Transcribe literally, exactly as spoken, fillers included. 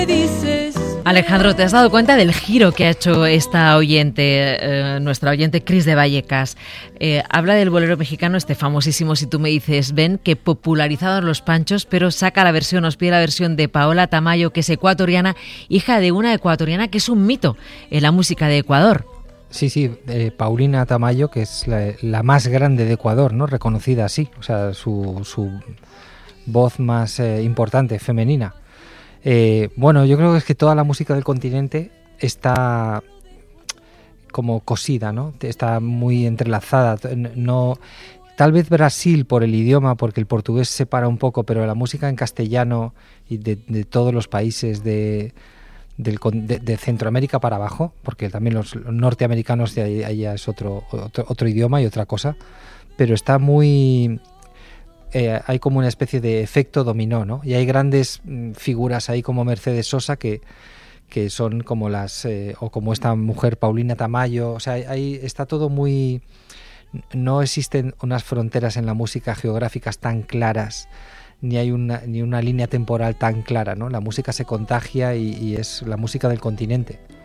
Alejandro, ¿te has dado cuenta del giro que ha hecho esta oyente, eh, nuestra oyente Cris de Vallecas? Eh, habla del bolero mexicano, este famosísimo Si tú me dices ven, que popularizado los Panchos, pero saca la versión, nos pide la versión de Paola Tamayo, que es ecuatoriana, hija de una ecuatoriana que es un mito en la música de Ecuador. Sí, sí, eh, Paulina Tamayo, que es la, la más grande de Ecuador, ¿no? Reconocida así, o sea, su, su voz más eh, importante, femenina. Eh, bueno, yo creo que es que toda la música del continente está como cosida, ¿no? Está muy entrelazada. No, tal vez Brasil por el idioma, porque el portugués se separa un poco, pero la música en castellano y de, de todos los países de, del, de, de Centroamérica para abajo, porque también los norteamericanos de ahí, ahí ya es otro, otro, otro idioma y otra cosa, pero está muy... Eh, hay como una especie de efecto dominó, ¿no? Y hay grandes mm, figuras ahí como Mercedes Sosa que, que son como las... Eh, o como esta mujer Paulina Tamayo. O sea, ahí está todo muy... No existen unas fronteras en la música geográficas tan claras, ni hay una, ni una línea temporal tan clara, ¿no? La música se contagia y, y es la música del continente.